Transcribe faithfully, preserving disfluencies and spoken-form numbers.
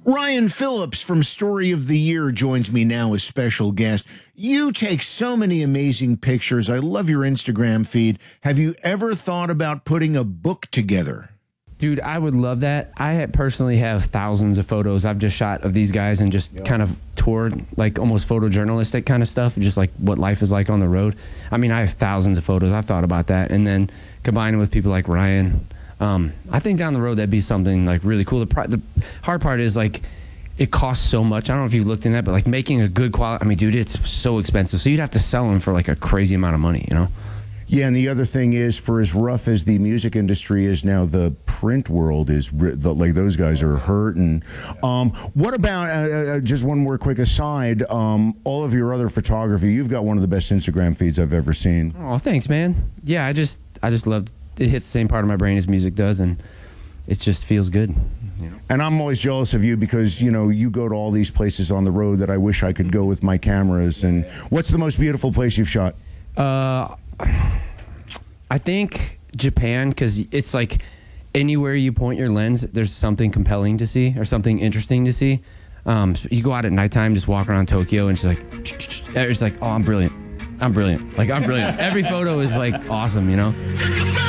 Ryan Phillips from Story of the Year joins me now as special guest. You take so many amazing pictures. I love your Instagram feed. Have you ever thought about putting a book together? Dude, I would love that. I personally have thousands of photos I've just shot of these guys and just yep. kind of toured, like almost photojournalistic kind of stuff, just like what life is like on the road. I mean, I have thousands of photos. I've thought about that. And then combining with people like Ryan, um, I think down the road that'd be something like really cool. The, pri- the hard part is like it costs so much. I don't know if you've looked in that, but like making a good quality, I mean, dude, it's so expensive. So you'd have to sell them for like a crazy amount of money, you know? Yeah, and the other thing is, for as rough as the music industry is now, the print world is like those guys are hurting. Um, what about uh, uh, just one more quick aside? Um, all of your other photography, you've got one of the best Instagram feeds I've ever seen. Oh, thanks, man. Yeah, I just I just love it. Hits the same part of my brain as music does, and it just feels good. You know? And I'm always jealous of you because you know you go to all these places on the road that I wish I could go with my cameras. And what's the most beautiful place you've shot? Uh. I think Japan, because it's like anywhere you point your lens, there's something compelling to see or something interesting to see. Um, you go out at nighttime, just walk around Tokyo, and she's like, it's like, oh, I'm brilliant. I'm brilliant. Like, I'm brilliant. Every photo is like awesome, you know?